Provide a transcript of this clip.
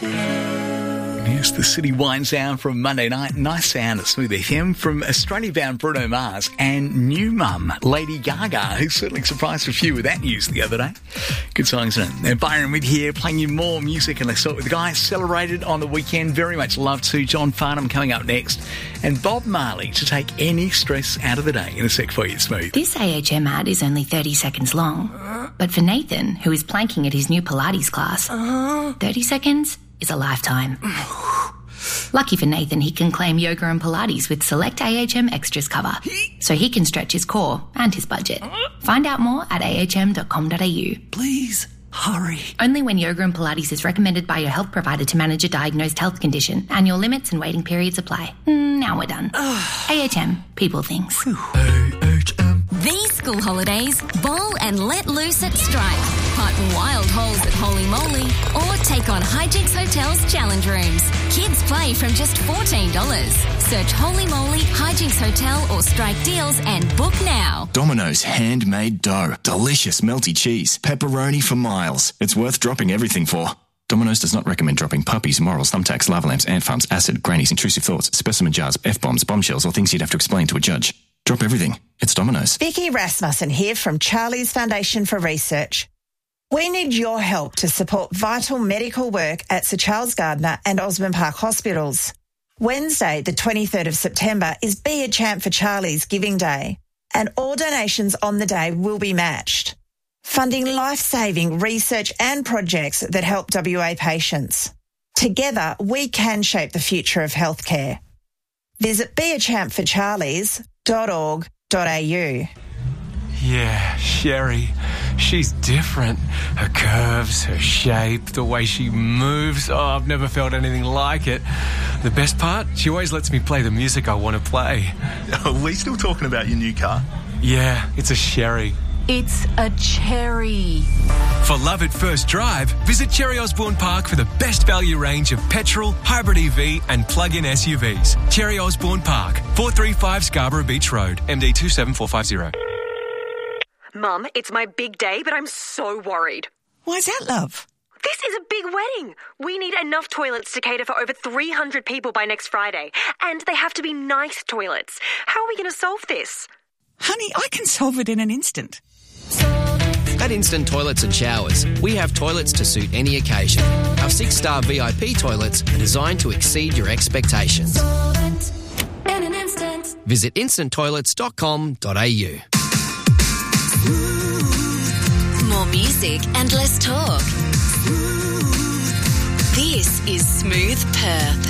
Yes, the City Wine sound from Monday night. Nice sound at Smooth FM from Australia-bound Bruno Mars and new mum, Lady Gaga, who certainly surprised a few with that news the other day. Good songs, isn't it? And Byron with here, playing you more music, and let's start with the guys celebrated on the weekend. Very much love to. John Farnham coming up next. And Bob Marley to take any stress out of the day. In a sec for you, Smooth. This AHM ad is only 30 seconds long. But for Nathan, who is planking at his new Pilates class, 30 seconds is a lifetime. Lucky for Nathan, he can claim yoga and Pilates with select AHM extras cover, so he can stretch his core and his budget. Find out more at ahm.com.au. Please, hurry. Only when yoga and Pilates is recommended by your health provider to manage a diagnosed health condition. Annual limits and waiting periods apply. Now we're done. AHM, people things. These school holidays, bowl and let loose at Stripe. Park wild holes at Holy Moly or take on Hijinks Hotel's challenge rooms. Kids play from just $14. Search Holy Moly, Hijinks Hotel or Strike deals and book now. Domino's handmade dough. Delicious melty cheese. Pepperoni for miles. It's worth dropping everything for. Domino's does not recommend dropping puppies, morals, thumbtacks, lava lamps, ant farms, acid, grannies, intrusive thoughts, specimen jars, F-bombs, bombshells, or things you'd have to explain to a judge. Drop everything. It's Domino's. Vicky Rasmussen here from Charlie's Foundation for Research. We need your help to support vital medical work at Sir Charles Gardner and Osborne Park Hospitals. Wednesday, the 23rd of September, is Be a Champ for Charlie's Giving Day, and all donations on the day will be matched, funding life-saving research and projects that help WA patients. Together, we can shape the future of healthcare. Visit beachampforcharlies.org.au. Yeah, Sherry. She's different. Her curves, her shape, the way she moves. Oh, I've never felt anything like it. The best part? She always lets me play the music I want to play. Are we still talking about your new car? Yeah, it's a Sherry. It's a cherry. For love at first drive, visit Cherry Osborne Park for the best value range of petrol, hybrid EV and plug-in SUVs. Cherry Osborne Park, 435 Scarborough Beach Road, MD 27450. Mum, it's my big day, but I'm so worried. Why's that, love? This is a big wedding. We need enough toilets to cater for over 300 people by next Friday. And they have to be nice toilets. How are we going to solve this? Honey, I can solve it in an instant. At Instant Toilets and Showers, we have toilets to suit any occasion. Our 6-star VIP toilets are designed to exceed your expectations. Visit instanttoilets.com.au. More music and less talk. This is Smooth Perth.